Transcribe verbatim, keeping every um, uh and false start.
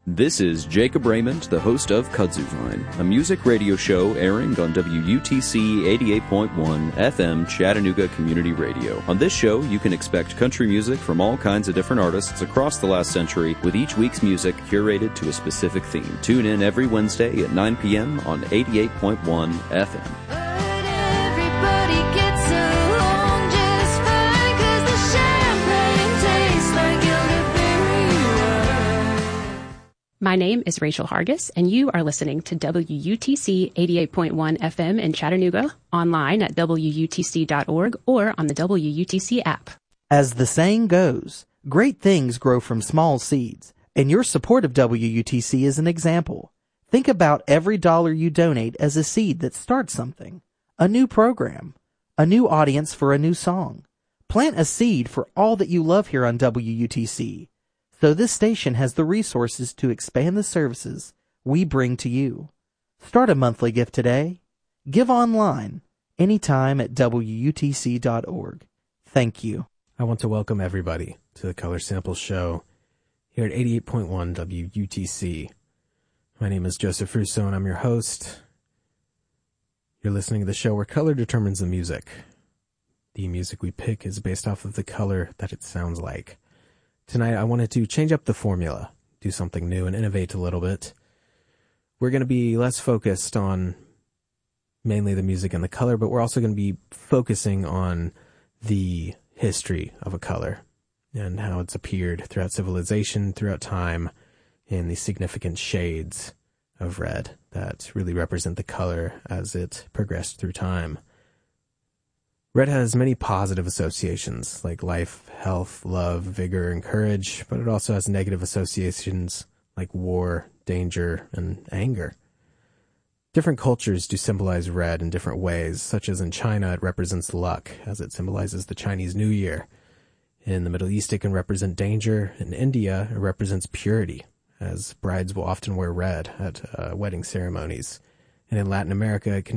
This is Jacob Raymond, the host of Kudzu Vine, a music radio show airing on W U T C eighty-eight point one F M Chattanooga Community Radio. On this show, you can expect country music from all kinds of different artists across the last century, with each week's music curated to a specific theme. Tune in every Wednesday at nine p.m. on eighty-eight point one F M. My name is Rachel Hargis, and you are listening to W U T C eighty-eight point one F M in Chattanooga, online at W U T C dot org or on the W U T C app. As the saying goes, great things grow from small seeds, and your support of W U T C is an example. Think about every dollar you donate as a seed that starts something. A new program, a new audience for a new song. Plant a seed for all that you love here on W U T C. So this station has the resources to expand the services we bring to you. Start a monthly gift today. Give online, anytime at W U T C dot org. Thank you. I want to welcome everybody to the Color Sample Show here at eighty-eight point one W U T C. My name is Joseph Russo, and I'm your host. You're listening to the show where color determines the music. The music we pick is based off of the color that it sounds like. Tonight, I wanted to change up the formula, do something new, and innovate a little bit. We're going to be less focused on mainly the music and the color, but we're also going to be focusing on the history of a color and how it's appeared throughout civilization, throughout time, and the significant shades of red that really represent the color as it progressed through time. Red has many positive associations, like life, health, love, vigor, and courage, but it also has negative associations like war, danger, and anger. Different cultures do symbolize red in different ways, such as in China, it represents luck, as it symbolizes the Chinese New Year. In the Middle East, it can represent danger. In India, it represents purity, as brides will often wear red at uh, wedding ceremonies. And in Latin America, it can